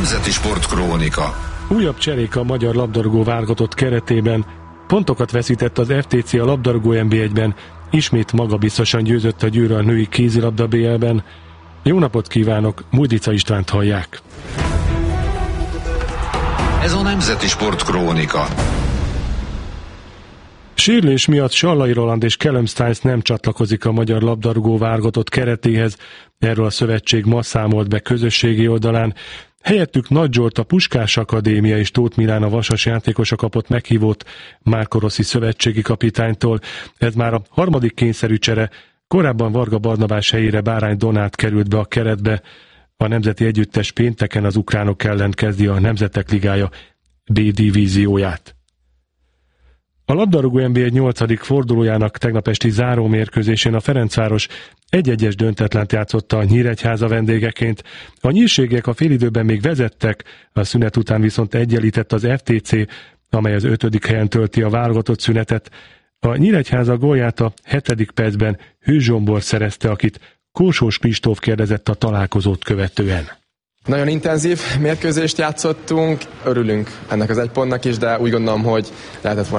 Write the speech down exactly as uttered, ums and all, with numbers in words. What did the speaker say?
Nemzeti Sportkrónika. Újabb cserék a magyar labdarúgó válogatott keretében. Pontokat veszített az ef té cé a labdarúgó en bé egyben, ismét magabiztosan győzött a Győr a női kézilabda bé el-ben. Jó napot kívánok, Mújdica Istvánt hallják. Ez a Nemzeti Sportkrónika. Sérülés miatt Sallai Roland és Callum Styles nem csatlakozik a magyar labdarúgó válogatott keretéhez. Erről a szövetség ma számolt be közösségi oldalán. Helyettük Nagy Zsolt a Puskás Akadémia és Tóth Milán a Vasas játékosa kapott meghívót Márko Rossi szövetségi kapitánytól. Ez már a harmadik kényszerű csere. Korábban Varga Barnabás helyére Bárány Donát került be a keretbe. A nemzeti együttes pénteken az ukránok ellen kezdi a Nemzetek Ligája B divízióját. A labdarúgó en bé egy nyolcadik fordulójának tegnap esti zárómérkőzésén a Ferencváros egy-egyes döntetlent játszotta a Nyíregyháza vendégeként. A nyírségiek a félidőben még vezettek, a szünet után viszont egyenlített az ef té cé, amely az ötödik helyen tölti a válogatott szünetet. A Nyíregyháza gólját a hetedik percben Hű Zsombor szerezte, akit Kósós Kristóf kérdezett a találkozót követően. Nagyon intenzív mérkőzést játszottunk, örülünk ennek az egy pontnak is, de úgy gondolom, hogy lehetett volna